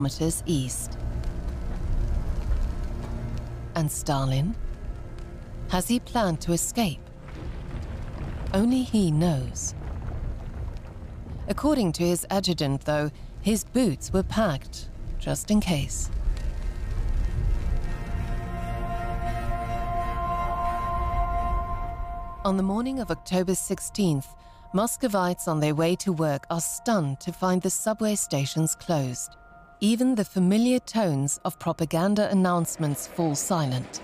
kilometers east. And Stalin? Has he planned to escape? Only he knows. According to his adjutant, though, his boots were packed, just in case. On the morning of October 16th, Muscovites on their way to work are stunned to find the subway stations closed. Even the familiar tones of propaganda announcements fall silent.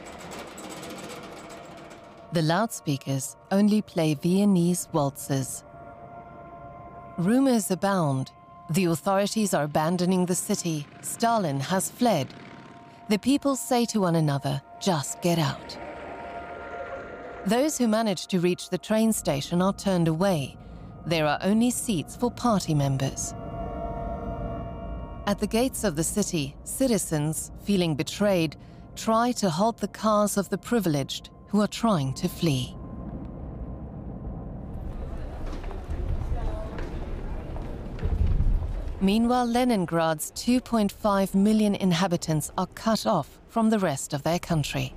The loudspeakers only play Viennese waltzes. Rumors abound. The authorities are abandoning the city. Stalin has fled. The people say to one another, just get out. Those who manage to reach the train station are turned away. There are only seats for party members. At the gates of the city, citizens, feeling betrayed, try to halt the cars of the privileged who are trying to flee. Meanwhile, Leningrad's 2.5 million inhabitants are cut off from the rest of their country.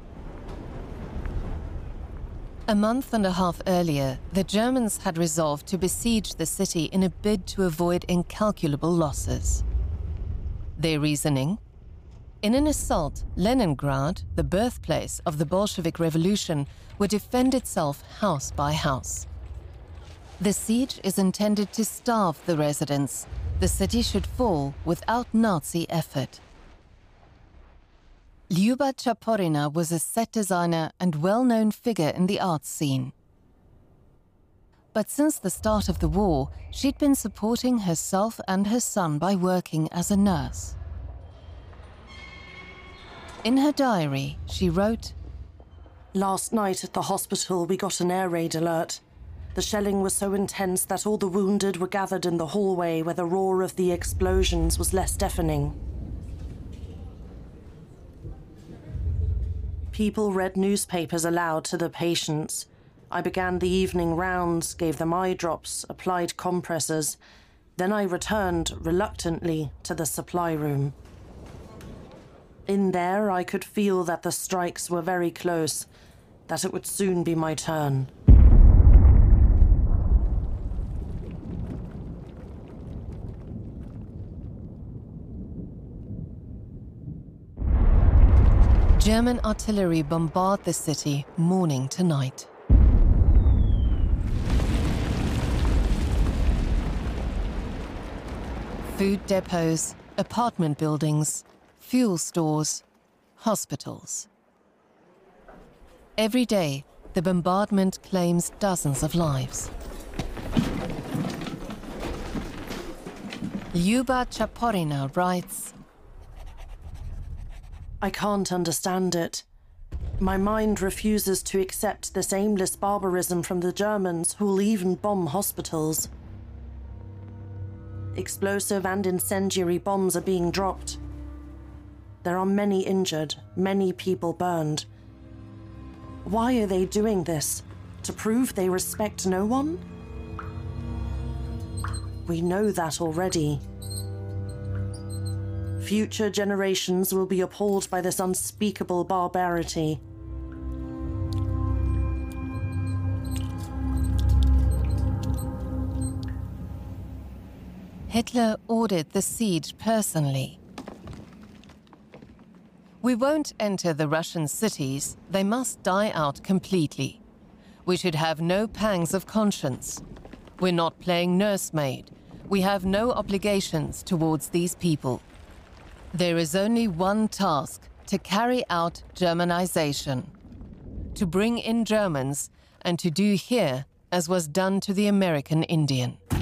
A month and a half earlier, the Germans had resolved to besiege the city in a bid to avoid incalculable losses. Their reasoning? In an assault, Leningrad, the birthplace of the Bolshevik Revolution, would defend itself house by house. The siege is intended to starve the residents. The city should fall without Nazi effort. Lyuba Chaporina was a set designer and well-known figure in the arts scene. But since the start of the war, she'd been supporting herself and her son by working as a nurse. In her diary, she wrote, "Last night at the hospital, we got an air raid alert. The shelling was so intense that all the wounded were gathered in the hallway where the roar of the explosions was less deafening. People read newspapers aloud to the patients. I began the evening rounds, gave them eye drops, applied compressors. Then I returned, reluctantly, to the supply room. In there, I could feel that the strikes were very close, that it would soon be my turn." German artillery bombard the city morning to night. Food depots, apartment buildings, fuel stores, hospitals. Every day, the bombardment claims dozens of lives. Lyuba Chaporina writes, "I can't understand it. My mind refuses to accept this aimless barbarism from the Germans who'll even bomb hospitals. Explosive and incendiary bombs are being dropped. There are many injured, many people burned. Why are they doing this? To prove they respect no one? We know that already. Future generations will be appalled by this unspeakable barbarity." Hitler ordered the siege personally. "We won't enter the Russian cities. They must die out completely. We should have no pangs of conscience. We're not playing nursemaid. We have no obligations towards these people. There is only one task, to carry out Germanization, to bring in Germans and to do here as was done to the American Indian."